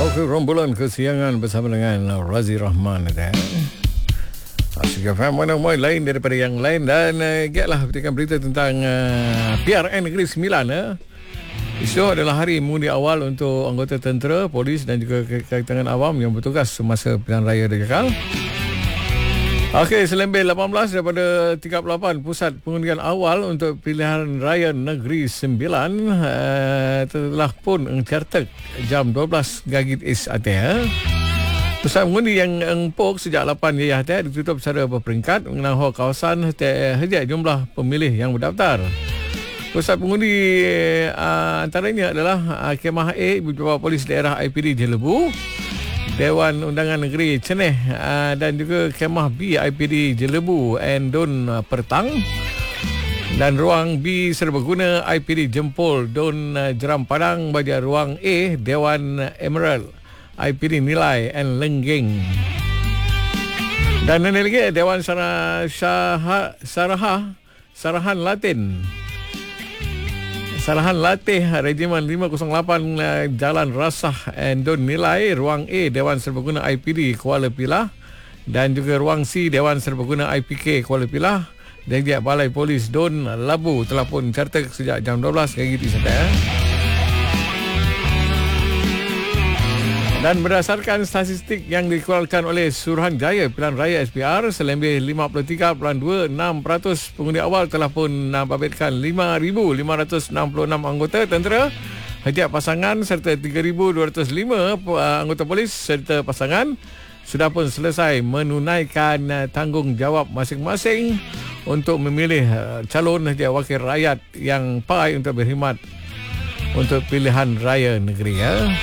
Okey, rombulan kesiangan bersama dengan Razi Rahman. Asyik FM mana lain daripada yang lain. Dan giatlah petikan berita tentang PRN Negeri Sembilan. Esok adalah hari mengundi awal untuk anggota tentera, polis dan juga kaitangan awam yang bertugas semasa pilihan raya Dajjal. Okey, selembih 18 daripada 38 pusat pengundian awal untuk pilihan raya Negeri Sembilan telah pun mencatat jam 12 gagit is pusat mengundi yang empuk sejak 8 yayah ditutup secara berperingkat mengenai kawasan hejak jumlah pemilih yang berdaftar. Pusat pengundi antaranya adalah Kemah A, Ibu Bapa Polis Daerah IPD Jelebu, Dewan Undangan Negeri Ceneh dan juga Kemah B IPD Jelebu Don Pertang, dan Ruang B Serbaguna IPD Jempol Don Jeram Padang bagi Ruang A Dewan Emerald IPD Nilai and Lenggeng, dan ini lagi Dewan Sarahan Latih Regimen 508 Jalan Rasah Don Nilai, Ruang A Dewan Serbaguna IPD Kuala Pilah, dan juga Ruang C Dewan Serbaguna IPK Kuala Pilah, dan juga Balai Polis Don Labu telah pun carta sejak jam 12 pagi di sana. Dan berdasarkan statistik yang dikeluarkan oleh Suruhanjaya Pilihan Raya SPR, selembih 53.26% pengundi awal telah pun membabitkan 5,566 anggota tentera, hajat pasangan serta 3,205 anggota polis serta pasangan sudah pun selesai menunaikan tanggungjawab masing-masing untuk memilih calon hajat wakil rakyat yang pai untuk berkhidmat untuk pilihan raya negeri.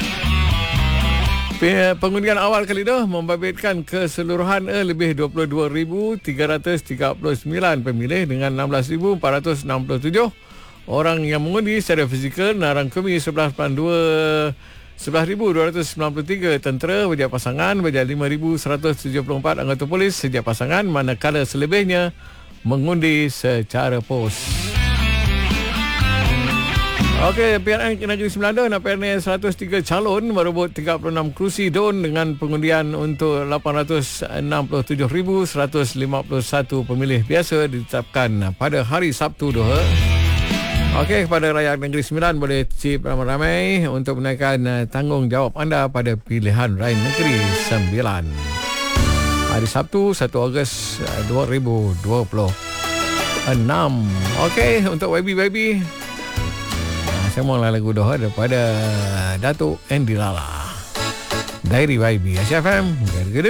Pengundian awal kali itu membabitkan keseluruhan lebih 22,339 pemilih dengan 16,467 orang yang mengundi secara fizikal, narangkumi 11,293 tentera sejak pasangan, sejak 5,174 anggota polis sejak pasangan, manakala selebihnya mengundi secara pos. Okey, PRN Negeri Sembilan nak PRN 103 calon merebut 36 kerusi DUN dengan pengundian untuk 867,151 pemilih biasa ditetapkan pada hari Sabtu tu. Okey, kepada rakyat Negeri Sembilan boleh cip ramai-ramai untuk menaikkan tanggungjawab anda pada pilihan raya Negeri Sembilan. Hari Sabtu 1 Ogos 2026. Okey, untuk YB saya maulah lagu doa daripada Datuk Andy Lala. Diary YB Asia FM. Gede-gede.